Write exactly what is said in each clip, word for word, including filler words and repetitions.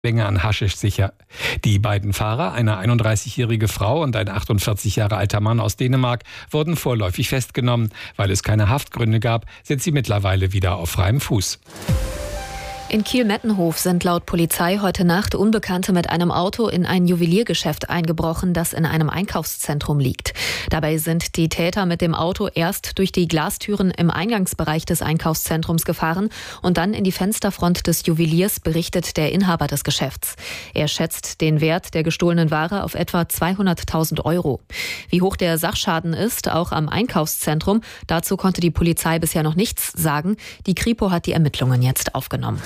Menge an Haschisch sicher. Die beiden Fahrer, eine einunddreißigjährige Frau und ein achtundvierzig Jahre alter Mann aus Dänemark, wurden vorläufig festgenommen. Weil es keine Haftgründe gab, sind sie mittlerweile wieder auf freiem Fuß. In Kiel-Mettenhof sind laut Polizei heute Nacht Unbekannte mit einem Auto in ein Juweliergeschäft eingebrochen, das in einem Einkaufszentrum liegt. Dabei sind die Täter mit dem Auto erst durch die Glastüren im Eingangsbereich des Einkaufszentrums gefahren und dann in die Fensterfront des Juweliers, berichtet der Inhaber des Geschäfts. Er schätzt den Wert der gestohlenen Ware auf etwa zweihunderttausend Euro. Wie hoch der Sachschaden ist, auch am Einkaufszentrum, dazu konnte die Polizei bisher noch nichts sagen. Die Kripo hat die Ermittlungen jetzt aufgenommen.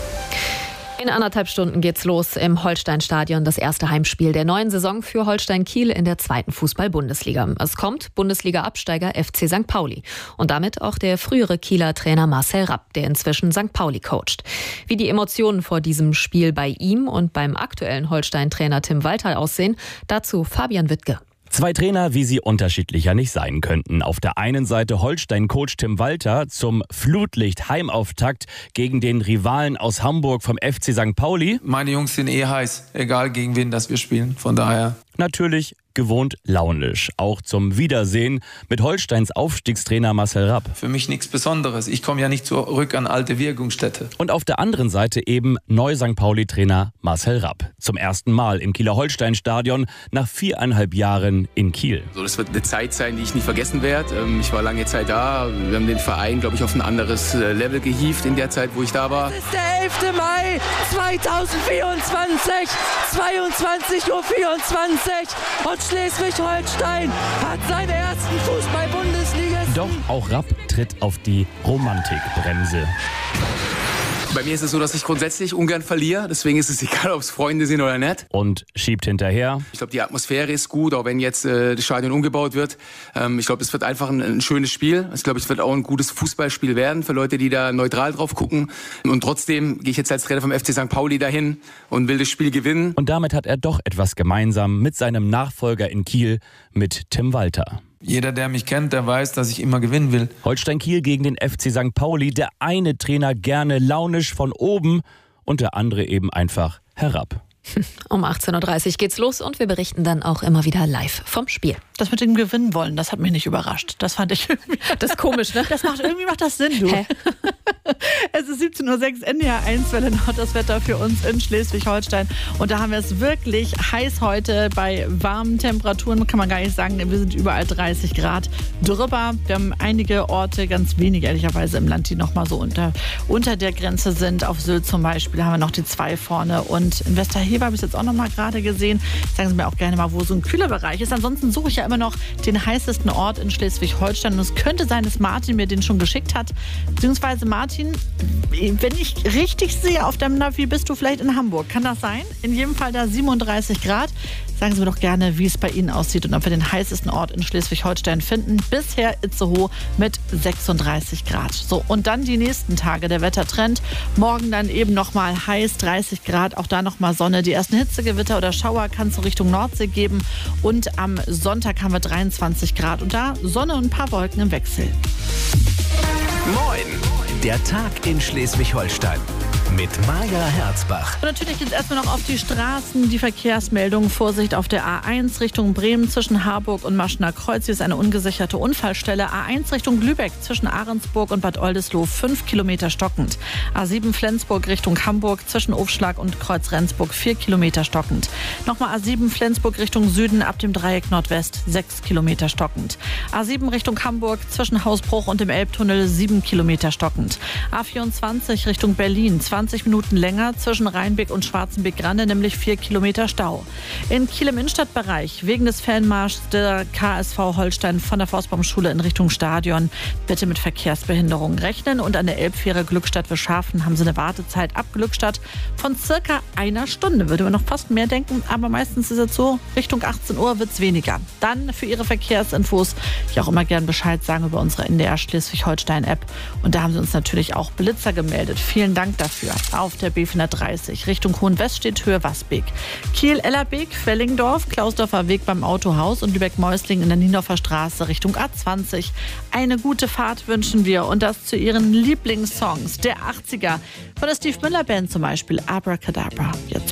In anderthalb Stunden geht's los im Holstein-Stadion, das erste Heimspiel der neuen Saison für Holstein Kiel in der zweiten Fußball-Bundesliga. Es kommt Bundesliga-Absteiger F C Sankt Pauli und damit auch der frühere Kieler Trainer Marcel Rapp, der inzwischen Sankt Pauli coacht. Wie die Emotionen vor diesem Spiel bei ihm und beim aktuellen Holstein-Trainer Tim Walter aussehen, dazu Fabian Wittke. Zwei Trainer, wie sie unterschiedlicher nicht sein könnten. Auf der einen Seite Holstein-Coach Tim Walter zum Flutlicht-Heimauftakt gegen den Rivalen aus Hamburg vom F C Sankt Pauli. Meine Jungs sind eh heiß, egal gegen wen das wir spielen. Von daher natürlich gewohnt launisch. Auch zum Wiedersehen mit Holsteins Aufstiegstrainer Marcel Rapp. Für mich nichts Besonderes. Ich komme ja nicht zurück an alte Wirkungsstätte. Und auf der anderen Seite eben Neu-Sankt Pauli-Trainer Marcel Rapp. Zum ersten Mal im Kieler Holstein-Stadion nach viereinhalb Jahren in Kiel. So, das wird eine Zeit sein, die ich nie vergessen werde. Ich war lange Zeit da. Wir haben den Verein, glaube ich, auf ein anderes Level gehievt in der Zeit, wo ich da war. Es ist der elfte Mai zweitausendvierundzwanzig, zweiundzwanzig Uhr vierundzwanzig. Und Schleswig-Holstein hat seine ersten Fußball-Bundesliga. Doch auch Rapp tritt auf die Romantikbremse. Bei mir ist es so, dass ich grundsätzlich ungern verliere. Deswegen ist es egal, ob es Freunde sind oder nicht. Und schiebt hinterher. Ich glaube, die Atmosphäre ist gut, auch wenn jetzt äh, das Stadion umgebaut wird. Ähm, ich glaube, es wird einfach ein, ein schönes Spiel. Ich glaube, es wird auch ein gutes Fußballspiel werden für Leute, die da neutral drauf gucken. Und trotzdem gehe ich jetzt als Trainer vom F C Sankt Pauli dahin und will das Spiel gewinnen. Und damit hat er doch etwas gemeinsam mit seinem Nachfolger in Kiel, mit Tim Walter. Jeder, der mich kennt, der weiß, dass ich immer gewinnen will. Holstein Kiel gegen den F C Sankt Pauli. Der eine Trainer gerne launisch von oben und der andere eben einfach herab. Um achtzehn Uhr dreißig geht's los und wir berichten dann auch immer wieder live vom Spiel. Das mit dem Gewinnen wollen, das hat mich nicht überrascht. Das fand ich irgendwie... Das ist komisch, ne? Das macht, irgendwie macht das Sinn, du. Hä? Es ist siebzehn Uhr sechs, N D R eins, Welle Nord, das Wetter für uns in Schleswig-Holstein. Und da haben wir es wirklich heiß heute bei warmen Temperaturen, kann man gar nicht sagen. Wir sind überall dreißig Grad drüber. Wir haben einige Orte, ganz wenig ehrlicherweise im Land, die noch mal so unter, unter der Grenze sind. Auf Sylt zum Beispiel haben wir noch die zwei vorne. Und in Westerhever habe ich es jetzt auch noch mal gerade gesehen. Sagen Sie mir auch gerne mal, wo so ein kühler Bereich ist. Ansonsten suche ich ja immer noch den heißesten Ort in Schleswig-Holstein. Und es könnte sein, dass Martin mir den schon geschickt hat. Beziehungsweise Martin, wenn ich richtig sehe auf deinem Navi, bist du vielleicht in Hamburg. Kann das sein? In jedem Fall da siebenunddreißig Grad. Sagen Sie mir doch gerne, wie es bei Ihnen aussieht und ob wir den heißesten Ort in Schleswig-Holstein finden. Bisher Itzehoe mit sechsunddreißig Grad. So, und dann die nächsten Tage, der Wettertrend. Morgen dann eben nochmal heiß, dreißig Grad, auch da nochmal Sonne. Die ersten Hitzegewitter oder Schauer kann es so Richtung Nordsee geben. Und am Sonntag haben wir dreiundzwanzig Grad. Und da Sonne und ein paar Wolken im Wechsel. Moin! Der Tag in Schleswig-Holstein mit Maja Herzbach. Und natürlich jetzt erstmal noch auf die Straßen. Die Verkehrsmeldung. Vorsicht auf der A eins Richtung Bremen zwischen Harburg und Maschener Kreuz. Hier ist eine ungesicherte Unfallstelle. A eins Richtung Lübeck zwischen Ahrensburg und Bad Oldesloe fünf Kilometer stockend. A sieben Flensburg Richtung Hamburg zwischen Ofschlag und Kreuz Rendsburg vier Kilometer stockend. Nochmal A sieben Flensburg Richtung Süden ab dem Dreieck Nordwest sechs Kilometer stockend. A sieben Richtung Hamburg zwischen Hausbruch und dem Elbtunnel sieben Kilometer stockend. A vierundzwanzig Richtung Berlin zwanzig Minuten länger zwischen Rheinbeck und Schwarzenbeck-Grande, nämlich vier Kilometer Stau. In Kiel im Innenstadtbereich wegen des Fanmarschs der K S V Holstein von der Forstbaumschule in Richtung Stadion bitte mit Verkehrsbehinderungen rechnen. Und an der Elbfähre Glückstadt-Wilschafen haben sie eine Wartezeit ab Glückstadt von circa einer Stunde. Würde man noch fast mehr denken, aber meistens ist es so, Richtung achtzehn Uhr wird es weniger. Dann für Ihre Verkehrsinfos, ich auch immer gern Bescheid sagen über unsere N D R Schleswig-Holstein-App. Und da haben sie uns natürlich auch Blitzer gemeldet. Vielen Dank dafür. Auf der B vierhundertdreißig Richtung Hohenweststedt-Höhe Wasbeek. Kiel-Ellerbeek, Wellingdorf, Klausdorfer Weg beim Autohaus und Lübeck-Meusling in der Niendorfer Straße Richtung A zwanzig. Eine gute Fahrt wünschen wir und das zu Ihren Lieblingssongs der achtziger. Von der Steve Miller Band zum Beispiel Abracadabra. Jetzt